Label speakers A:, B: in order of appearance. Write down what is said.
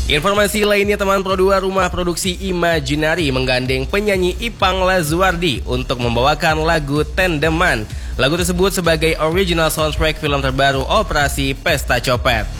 A: Informasi lainnya teman Pro2 Rumah Produksi Imaginary menggandeng penyanyi Ipang Lazuardi untuk membawakan lagu Tendeman. Lagu tersebut sebagai original soundtrack film terbaru Operasi Pesta Copet.